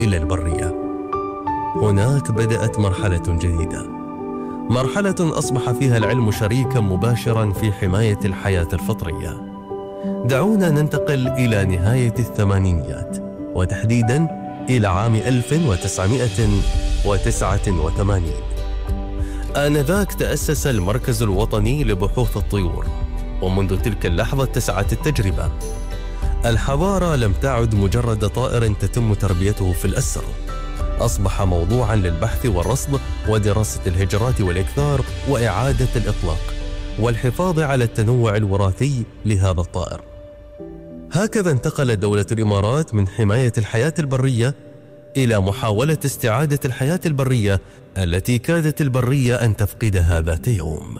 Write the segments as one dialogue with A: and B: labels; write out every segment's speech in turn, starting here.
A: إلى البرية. هناك بدأت مرحلة جديدة، مرحلة أصبح فيها العلم شريكا مباشرا في حماية الحياة الفطرية. دعونا ننتقل إلى نهاية الثمانينيات، وتحديدا إلى عام 1989. آنذاك تأسس المركز الوطني لبحوث الطيور، ومنذ تلك اللحظة اتسعت التجربة. الحضارة لم تعد مجرد طائر تتم تربيته في الأسر، أصبح موضوعا للبحث والرصد ودراسة الهجرات والإكثار وإعادة الإطلاق والحفاظ على التنوع الوراثي لهذا الطائر. هكذا انتقلت دولة الإمارات من حماية الحياة البرية إلى محاولة استعادة الحياة البرية التي كادت البرية أن تفقدها ذات يوم.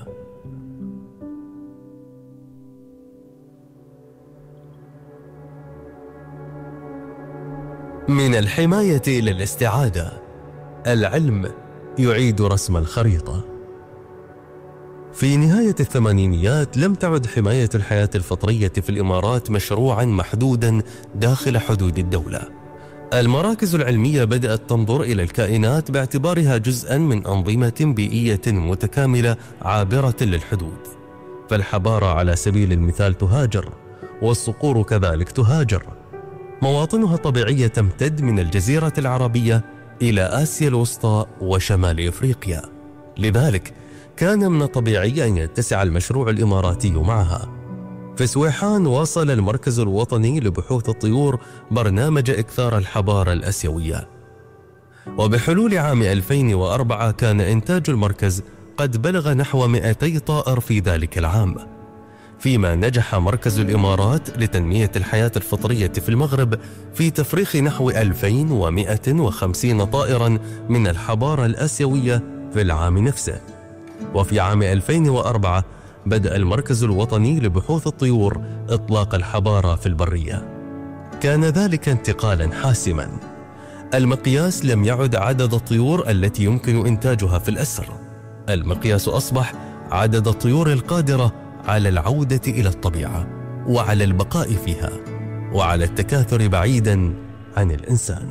A: من الحماية إلى الاستعادة، العلم يعيد رسم الخريطة. في نهاية الثمانينيات لم تعد حماية الحياة الفطرية في الإمارات مشروعا محدودا داخل حدود الدولة. المراكز العلمية بدأت تنظر إلى الكائنات باعتبارها جزءا من أنظمة بيئية متكاملة عابرة للحدود. فالحضارة على سبيل المثال تهاجر، والصقور كذلك تهاجر. مواطنها الطبيعية تمتد من الجزيرة العربية إلى آسيا الوسطى وشمال إفريقيا. لذلك كان من الطبيعي أن يتسع المشروع الإماراتي معها. في سويحان واصل المركز الوطني لبحوث الطيور برنامج إكثار الحضارة الآسيوية، وبحلول عام 2004 كان إنتاج المركز قد بلغ نحو 200 طائر في ذلك العام، فيما نجح مركز الإمارات لتنمية الحياة الفطرية في المغرب في تفريخ نحو 2150 طائرا من الحضارة الآسيوية في العام نفسه. وفي عام 2004 بدأ المركز الوطني لبحوث الطيور إطلاق الحضارة في البرية. كان ذلك انتقالا حاسما. المقياس لم يعد عدد الطيور التي يمكن إنتاجها في الأسر، المقياس أصبح عدد الطيور القادرة على العودة إلى الطبيعة وعلى البقاء فيها وعلى التكاثر بعيدا عن الإنسان.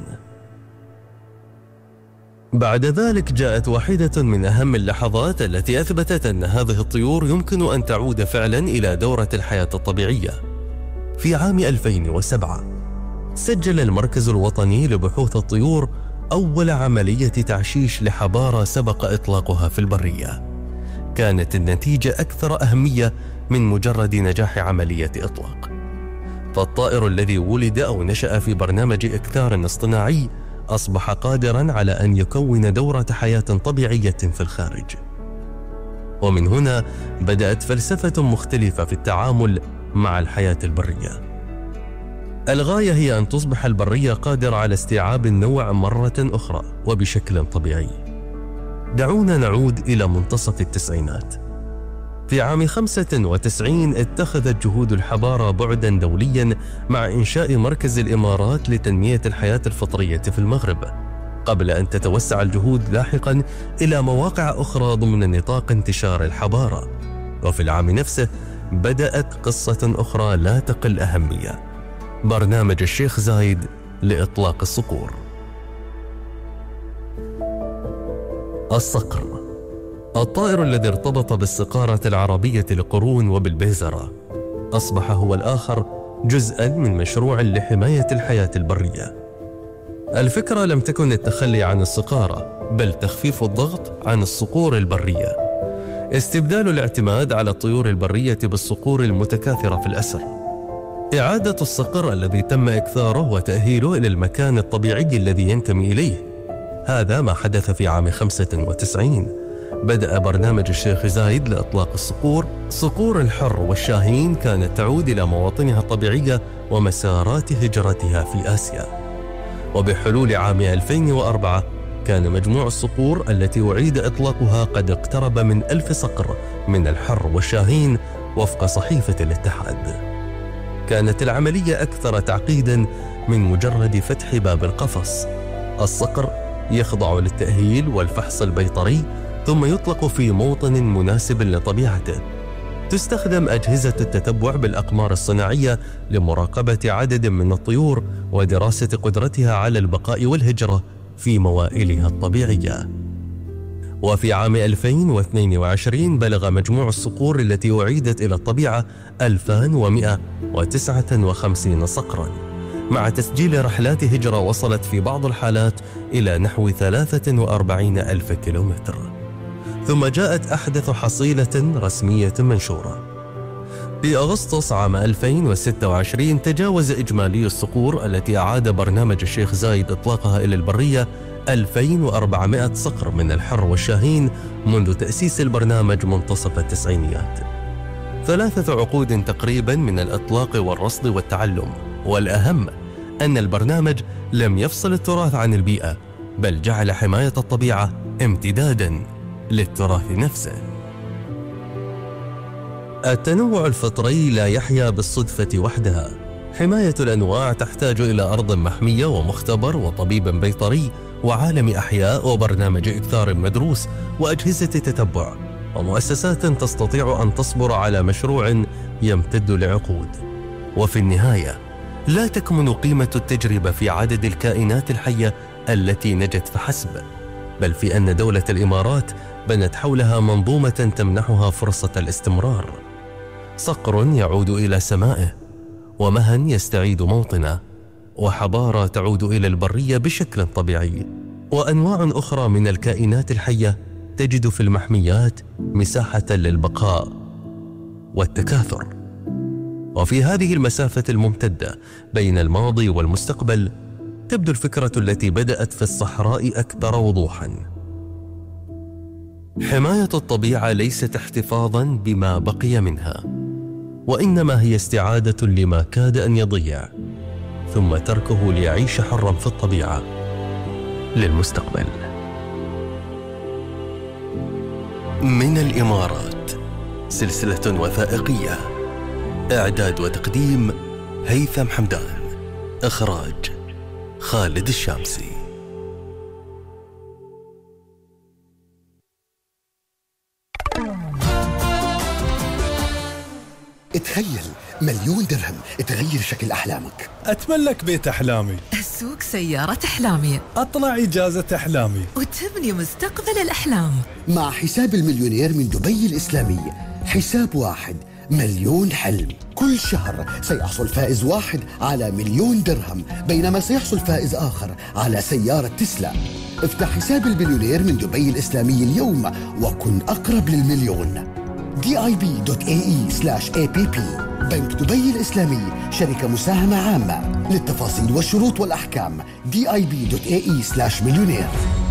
A: بعد ذلك جاءت واحدة من أهم اللحظات التي أثبتت أن هذه الطيور يمكن أن تعود فعلا إلى دورة الحياة الطبيعية. في عام 2007 سجل المركز الوطني لبحوث الطيور أول عملية تعشيش لحضارة سبق إطلاقها في البرية. كانت النتيجة أكثر أهمية من مجرد نجاح عملية إطلاق، فالطائر الذي ولد أو نشأ في برنامج إكثار اصطناعي أصبح قادرا على أن يكون دورة حياة طبيعية في الخارج. ومن هنا بدأت فلسفة مختلفة في التعامل مع الحياة البرية. الغاية هي أن تصبح البرية قادرة على استيعاب النوع مرة أخرى وبشكل طبيعي. دعونا نعود إلى منتصف التسعينات. في عام 95 اتخذت جهود الحضارة بعدا دوليا مع إنشاء مركز الإمارات لتنمية الحياة الفطرية في المغرب، قبل أن تتوسع الجهود لاحقا إلى مواقع أخرى ضمن نطاق انتشار الحضارة. وفي العام نفسه بدأت قصة أخرى لا تقل أهمية، برنامج الشيخ زايد لإطلاق الصقور. الصقر، الطائر الذي ارتبط بالسقارة العربية لقرون وبالبيزرة، أصبح هو الآخر جزءا من مشروع لحماية الحياة البرية. الفكرة لم تكن التخلي عن السقارة، بل تخفيف الضغط عن الصقور البرية، استبدال الاعتماد على الطيور البرية بالصقور المتكاثرة في الأسر، إعادة الصقر الذي تم إكثاره وتأهيله إلى المكان الطبيعي الذي ينتمي إليه. هذا ما حدث في عام 95. بدأ برنامج الشيخ زايد لإطلاق الصقور. صقور الحر والشاهين كانت تعود إلى مواطنها الطبيعية ومسارات هجرتها في آسيا. وبحلول عام 2004 كان مجموع الصقور التي أعيد إطلاقها قد اقترب من 1000 صقر من الحر والشاهين وفق صحيفة الاتحاد. كانت العملية أكثر تعقيدا من مجرد فتح باب القفص. الصقر يخضع للتأهيل والفحص البيطري ثم يطلق في موطن مناسب لطبيعته. تستخدم أجهزة التتبع بالأقمار الصناعية لمراقبة عدد من الطيور ودراسة قدرتها على البقاء والهجرة في موائلها الطبيعية. وفي عام 2022 بلغ مجموع الصقور التي أعيدت إلى الطبيعة 2159 صقراً، مع تسجيل رحلات هجرة وصلت في بعض الحالات إلى نحو 43,000 كيلومتر. ثم جاءت أحدث حصيلة رسمية منشورة. في أغسطس عام 2026 تجاوز إجمالي الصقور التي أعاد برنامج الشيخ زايد إطلاقها إلى البرية 2400 صقر من الحر والشاهين منذ تأسيس البرنامج منتصف التسعينيات. 3 عقود تقريبا من الإطلاق والرصد والتعلم، والأهم أن البرنامج لم يفصل التراث عن البيئة، بل جعل حماية الطبيعة امتدادا للتراث نفسه. التنوع الفطري لا يحيا بالصدفة وحدها. حماية الأنواع تحتاج إلى أرض محمية ومختبر وطبيب بيطري وعالم أحياء وبرنامج إكثار مدروس وأجهزة تتبع ومؤسسات تستطيع أن تصبر على مشروع يمتد لعقود. وفي النهاية لا تكمن قيمة التجربة في عدد الكائنات الحية التي نجت فحسب، بل في أن دولة الإمارات بنت حولها منظومة تمنحها فرصة الاستمرار. صقر يعود إلى سمائه، ومهن يستعيد موطنه، وحضارة تعود إلى البرية بشكل طبيعي، وأنواع أخرى من الكائنات الحية تجد في المحميات مساحة للبقاء والتكاثر. وفي هذه المسافة الممتدة بين الماضي والمستقبل تبدو الفكرة التي بدأت في الصحراء أكثر وضوحاً. حماية الطبيعة ليست احتفاظاً بما بقي منها، وإنما هي استعادة لما كاد أن يضيع، ثم تركه ليعيش حراً في الطبيعة للمستقبل. من الإمارات، سلسلة وثائقية، إعداد وتقديم هيثم حمدان، إخراج خالد الشامسي.
B: تخيل 1,000,000 درهم تغير شكل أحلامك.
C: أتملك بيت أحلامي،
D: أسوق سيارة أحلامي،
C: أطلع إجازة أحلامي،
D: وتبني مستقبل الأحلام.
B: مع حساب المليونير من دبي الإسلامي، حساب واحد 1,000,000 حلم. كل شهر سيحصل فائز واحد على 1,000,000 درهم، بينما سيحصل فائز آخر على سيارة تسلا. افتح حساب المليونير من دبي الإسلامي اليوم وكن أقرب للمليون. dib.ae/app. بنك دبي الإسلامي، شركة مساهمة عامة. للتفاصيل والشروط والأحكام dib.ae/مليونير.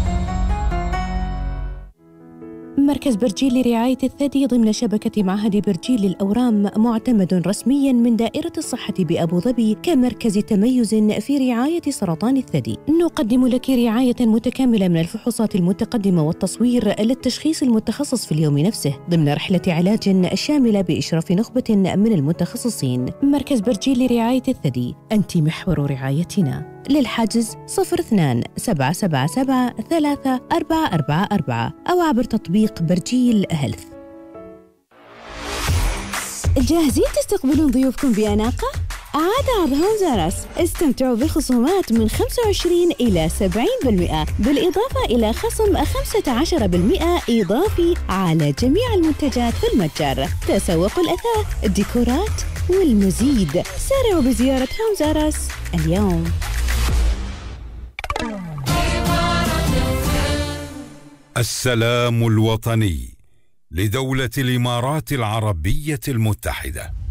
E: مركز برجيل لرعاية الثدي ضمن شبكة معهد برجيل للأورام، معتمد رسمياً من دائرة الصحة بأبو ظبي كمركز تميز في رعاية سرطان الثدي. نقدم لك رعاية متكاملة من الفحوصات المتقدمة والتصوير للتشخيص المتخصص في اليوم نفسه، ضمن رحلة علاج شاملة بإشراف نخبة من المتخصصين. مركز برجيل لرعاية الثدي، أنت محور رعايتنا. للحجز 02-777-3444 أو عبر تطبيق برجيل هيلث. جاهزين تستقبلون ضيوفكم بأناقة؟ عاد هوم زارس، استمتعوا بخصومات من 25 إلى 70%، بالإضافة إلى خصم 15% إضافي على جميع المنتجات في المتجر. تسوقوا الأثاث، الديكورات والمزيد. سارعوا بزيارة هوم زارس اليوم.
F: السلام الوطني لدولة الإمارات العربية المتحدة.